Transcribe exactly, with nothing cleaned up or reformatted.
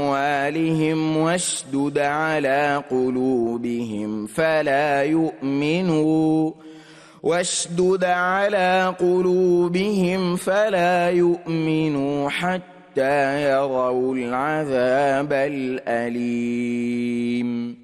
أموالهم واشدد على قلوبهم فلا يؤمنوا واشدد على قلوبهم فلا يؤمنوا حتى يروا العذاب الأليم